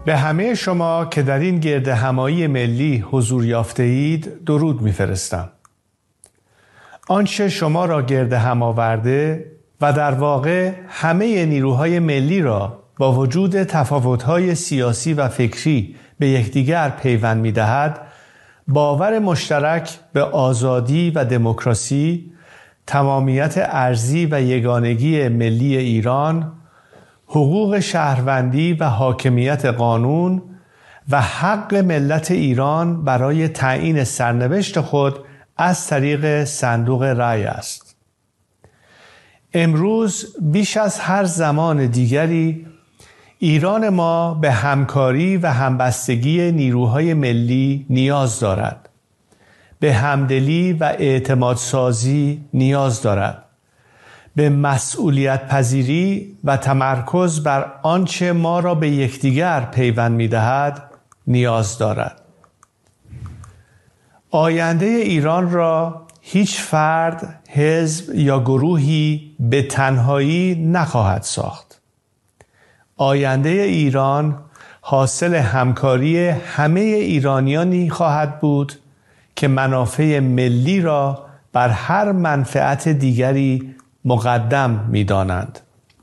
به همه شما که در این گردهمایی ملی حضور یافته اید درود می‌فرستم. آنچه شما را گردهم آورده و در واقع همه نیروهای ملی را با وجود تفاوت‌های سیاسی و فکری به یکدیگر پیوند می‌دهد، باور مشترک به آزادی و دموکراسی، تمامیت ارضی و یگانگی ملی ایران، حقوق شهروندی و حاکمیت قانون و حق ملت ایران برای تعیین سرنوشت خود از طریق صندوق رای است. امروز بیش از هر زمان دیگری ایران ما به همکاری و همبستگی نیروهای ملی نیاز دارد. به همدلی و اعتمادسازی نیاز دارد. به مسئولیت پذیری و تمرکز بر آنچه ما را به یکدیگر پیوند می‌دهد نیاز دارد. آینده ایران را هیچ فرد، حزب یا گروهی به تنهایی نخواهد ساخت. آینده ایران حاصل همکاری همه ایرانیانی خواهد بود که منافع ملی را بر هر منفعت دیگری مقدم می‌دانند.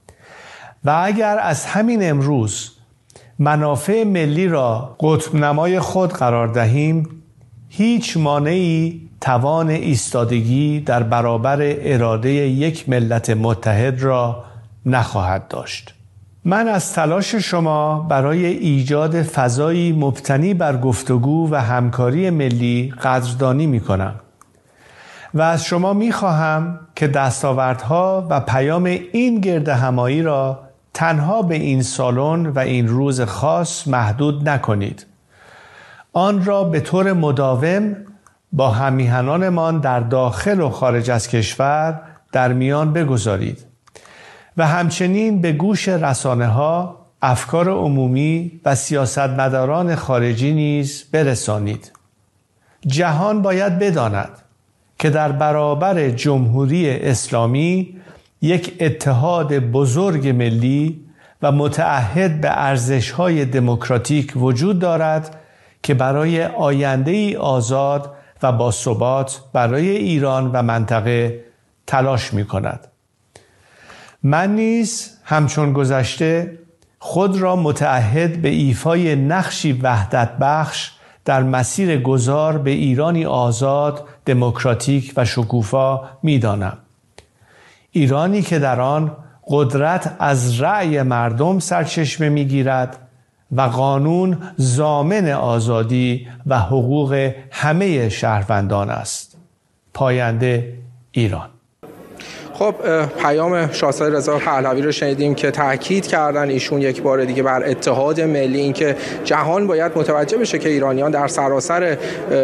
و اگر از همین امروز منافع ملی را قطب نمای خود قرار دهیم، هیچ مانعی توان ایستادگی در برابر اراده یک ملت متحد را نخواهد داشت. من از تلاش شما برای ایجاد فضایی مبتنی بر گفتگو و همکاری ملی قدردانی می‌کنم و از شما می‌خواهم که دستاوردها و پیام این گردهمایی را تنها به این سالن و این روز خاص محدود نکنید. آن را به طور مداوم با هم‌میهنانمان در داخل و خارج از کشور در میان بگذارید و همچنین به گوش رسانه‌ها، افکار عمومی و سیاستمداران خارجی نیز برسانید. جهان باید بداند که در برابر جمهوری اسلامی یک اتحاد بزرگ ملی و متعهد به ارزش‌های دموکراتیک وجود دارد که برای آینده‌ای آزاد و باثبات برای ایران و منطقه تلاش می‌کند. من نیز همچون گذشته خود را متعهد به ایفای نقشی وحدت بخش در مسیر گذار به ایرانی آزاد، دموکراتیک و شکوفا می‌دانم. ایرانی که در آن قدرت از رأی مردم سرچشمه می‌گیرد و قانون ضامن آزادی و حقوق همه شهروندان است. پاینده ایران. خب پیام شاهزاده رضا پهلوی رو شنیدیم که تاکید کردن ایشون یک بار دیگه بر اتحاد ملی، این که جهان باید متوجه بشه که ایرانیان در سراسر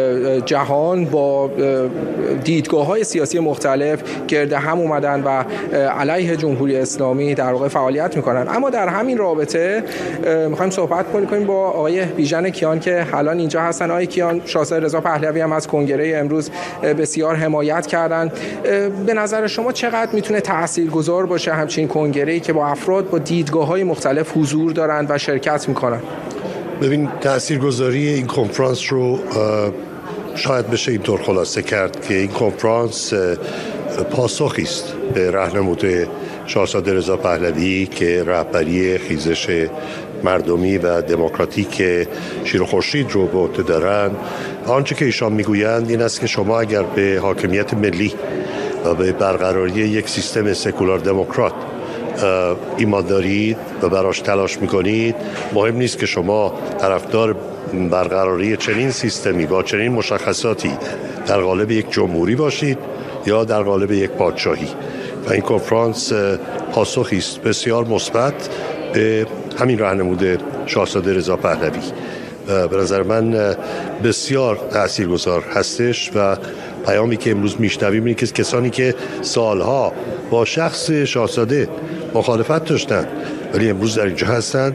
جهان با دیدگاه‌های سیاسی مختلف گرد هم اومدن و علیه جمهوری اسلامی در واقع فعالیت میکنن. اما در همین رابطه میخوایم صحبت کنیم با آقای بیژن کیان که الان اینجا هستن. آقای کیان، شاهزاده رضا پهلوی هم از کنگره امروز بسیار حمایت کردن. به نظر شما چقدر میتونه تاثیرگذار باشه همچین کنگره‌ای که با افراد با دیدگاه‌های مختلف حضور دارند و شرکت میکنن؟ ببین، تاثیرگذاری این کنفرانس رو شاید بشه اینطور خلاصه کرد که این کنفرانس پاسخی است به راهنمود شاهزاده رضا پهلوی که رهبری خیزش مردمی و دموکراتیک شیر و خورشید رو به عهده دارن. آنچه که ایشان میگویند این است که شما اگر به حاکمیت ملی و به برقراری یک سیستم سکولار دموکرات ایمان دارید و براش تلاش میکنید، مهم نیست که شما طرفدار برقراری چنین سیستمی با چنین مشخصاتی در قالب یک جمهوری باشید یا در قالب یک پادشاهی. و این کنفرانس پاسخی است بسیار مثبت به همین راهنمود شاهزاده رضا پهلوی. به نظر من بسیار تاثیرگذار هستش و پیامی که امروز میشنویم اینه که کسانی که سالها با شخص شاهزاده مخالفت داشتن ولی امروز در اینجا هستن